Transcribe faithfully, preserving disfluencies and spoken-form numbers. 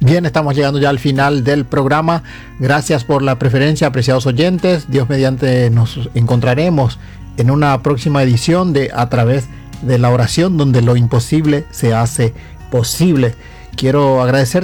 Bien, estamos llegando ya al final del programa. Gracias por la preferencia, apreciados oyentes. Dios mediante nos encontraremos en una próxima edición de A Través de la Oración, donde lo imposible se hace posible. Quiero agradecer